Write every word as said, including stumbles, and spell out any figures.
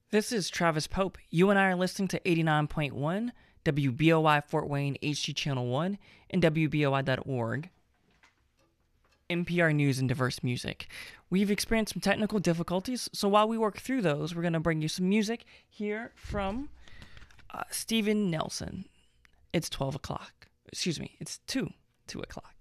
This is Travis Pope. You and I are listening to eighty-nine point one W B O I Fort Wayne H D Channel one and W B O I dot org. N P R News and Diverse Music. We've experienced some technical difficulties, so while we work through those, we're going to bring you some music here from uh, Steven Nelson. It's twelve o'clock. Excuse me, it's two. two o'clock.